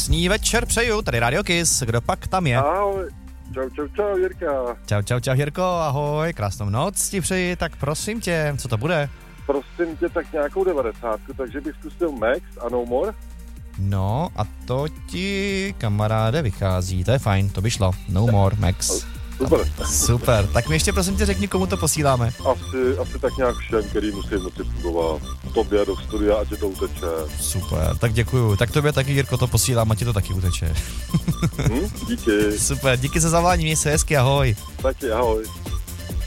Krásný večer přeju, tady Radio Kiss, kdo pak tam je? Ahoj. Čau, Jirka. Čau, Jirko, ahoj, krásnou noc ti přeji, tak prosím tě, co to bude? Prosím tě, tak nějakou 90, takže bych zkusil Max a No More. No a to ti, kamaráde, vychází, to je fajn, to by šlo, No More, Max. Super, tak mi ještě prosím tě řekni, komu to posíláme. Asi tak nějak všem, který musí moci fungovat. Tobě do studia, ať je to uteče. Super, tak děkuju. Tak tobě taky, Jirko, to posílám, ať ti to taky uteče. Díky. Super, díky za zavolání, měj se hezky, ahoj. Taky, ahoj.